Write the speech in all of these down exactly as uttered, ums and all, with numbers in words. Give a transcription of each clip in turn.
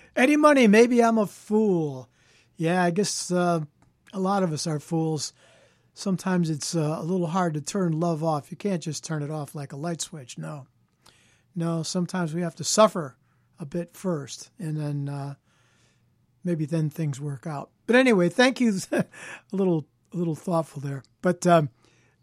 Eddie Money, maybe I'm a fool. Yeah, I guess uh, a lot of us are fools. Sometimes it's uh, a little hard to turn love off. You can't just turn it off like a light switch. No. No, sometimes we have to suffer a bit first, and then uh, maybe then things work out. But anyway, thank you. a little a little thoughtful there. But um,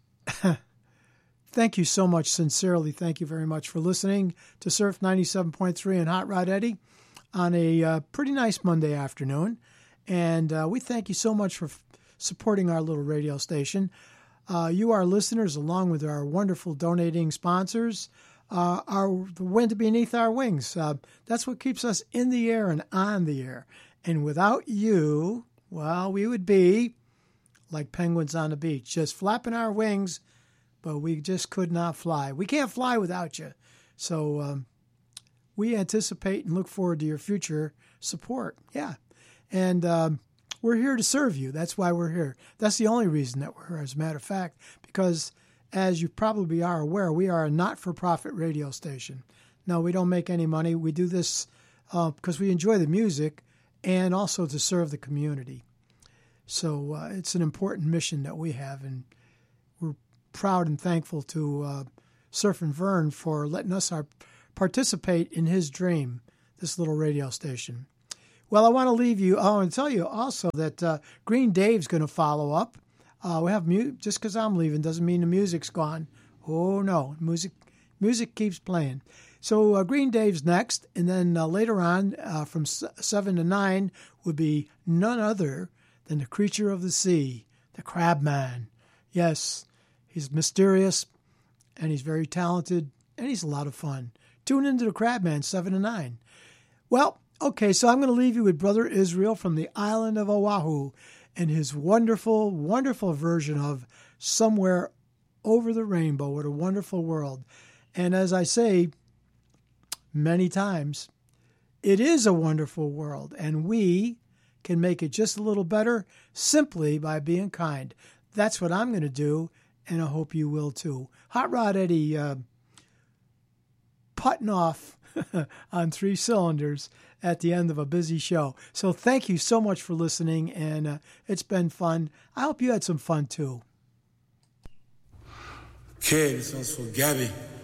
thank you so much. Sincerely, thank you very much for listening to Surf ninety-seven point three and Hot Rod Eddie on a uh, pretty nice Monday afternoon. And uh, we thank you so much for f- supporting our little radio station. Uh, you, our listeners, along with our wonderful donating sponsors, uh, are the wind beneath our wings. Uh, that's what keeps us in the air and on the air. And without you, well, we would be like penguins on the beach, just flapping our wings, but we just could not fly. We can't fly without you. So um, we anticipate and look forward to your future support. Yeah. And um, we're here to serve you. That's why we're here. That's the only reason that we're here, as a matter of fact, because as you probably are aware, we are a not-for-profit radio station. No, we don't make any money. We do this uh, because we enjoy the music and also to serve the community. So uh, it's an important mission that we have, and we're proud and thankful to uh, Surfin' Vern for letting us our, participate in his dream, this little radio station. Well, I want to leave you, oh, and tell you also that uh, Green Dave's going to follow up. Uh, we have mu- just because I'm leaving doesn't mean the music's gone. Oh, no, music music keeps playing. So uh, Green Dave's next, and then uh, later on uh, from seven to nine would be none other than the creature of the sea, the Crab Man. Yes, he's mysterious, and he's very talented, and he's a lot of fun. Tune into the Crab Man, seven to nine. Well, okay, so I'm going to leave you with Brother Israel from the island of Oahu and his wonderful, wonderful version of Somewhere Over the Rainbow. What a wonderful world. And as I say many times, it is a wonderful world, and we can make it just a little better simply by being kind. That's what I'm going to do, and I hope you will too. Hot Rod Eddie uh, putting off on three cylinders at the end of a busy show. So thank you so much for listening, and uh, it's been fun. I hope you had some fun too. Okay, this one's for Gabby.